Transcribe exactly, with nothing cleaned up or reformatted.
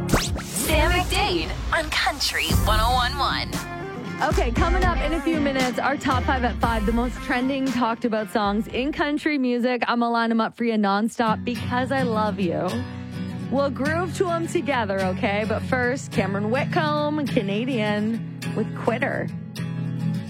Sam McDade on Country one oh one point one. Okay, coming up in a few minutes, our top five at five, the most trending, talked about songs in country music. I'm going to line them up for you nonstop because I love you. We'll groove to them together, okay? But first, Cameron Whitcomb, Canadian, with Quitter.